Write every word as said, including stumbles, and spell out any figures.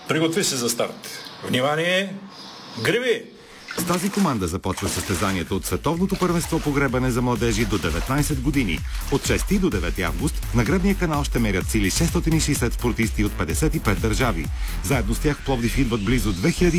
Приготви се за старт. Внимание! Греби! С тази команда започва състезанието от Световното първенство по гребане за младежи до деветнайсет години. От шести до девети август на гребния канал ще мерят сили шестстотин и шейсет спортисти от петдесет и пет държави. Заедно с тях в Пловдив идват близо две хиляди